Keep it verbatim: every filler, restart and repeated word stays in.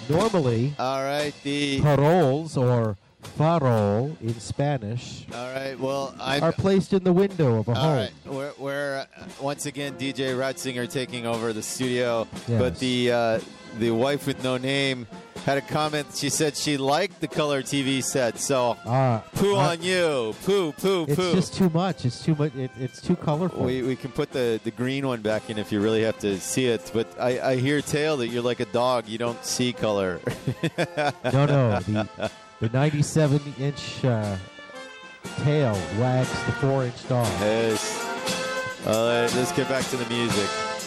Normally, all right, the paroles or farol in Spanish all right. Well, I'm are placed in the window of a all home. right. We're, we're uh, once again D J Ratzinger taking over the studio, Yes. but the uh, the wife with no name had a comment. She said she liked the color T V set. So Uh, poo uh, on you, poo, poo, It's poo. just too much. It's too much. It, it's too colorful. We, we can put the, the green one back in if you really have to see it. But I, I hear, Tail, that you're like a dog. You don't see color. no, no. The, the ninety-seven inch uh, tail wags the four inch dog. Yes. All right, let's get back to the music.